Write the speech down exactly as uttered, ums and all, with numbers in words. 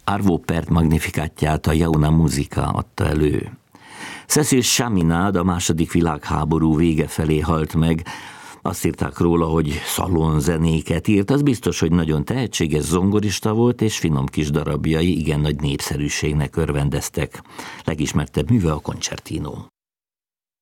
Arvo Pärt magnifikátját a Jauna Musica adta elő. Cécile Chaminade a második világháború vége felé halt meg. Azt írták róla, hogy szalonzenéket írt, az biztos, hogy nagyon tehetséges zongorista volt, és finom kis darabjai igen nagy népszerűségnek örvendeztek. Legismertebb műve a Concertino.